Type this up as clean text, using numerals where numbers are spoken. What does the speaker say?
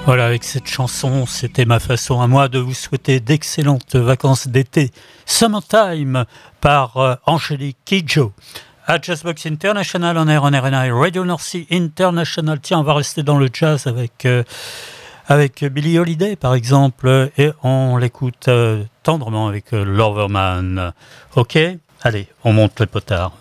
Voilà, avec cette chanson, c'était ma façon à moi de vous souhaiter d'excellentes vacances d'été. Summertime par Angélique Kidjo. À Jazzbox International, on est RNI Radio North Sea International. Tiens, on va rester dans le jazz avec Billie Holiday, par exemple, et on l'écoute tendrement avec Loverman. Ok ? Allez, on monte le potard.